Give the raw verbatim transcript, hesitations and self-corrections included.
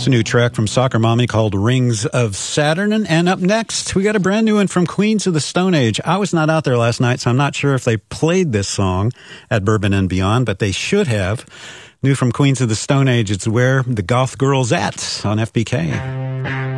It's a new track from Soccer Mommy called Rings of Saturn. And up next, we got a brand new one from Queens of the Stone Age. I was not out there last night, so I'm not sure if they played this song at Bourbon and Beyond, but they should have. New from Queens of the Stone Age, it's Where the Goth Girl's At on F B K.